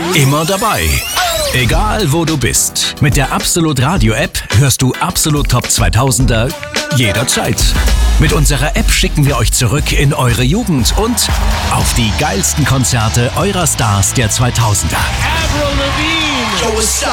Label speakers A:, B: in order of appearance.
A: Immer dabei. Egal wo du bist. Mit der Absolut Radio App hörst du Absolut Top 2000er jederzeit. Mit unserer App schicken wir euch zurück in eure Jugend und auf die geilsten Konzerte eurer Stars der 2000er.
B: Avril Lavigne.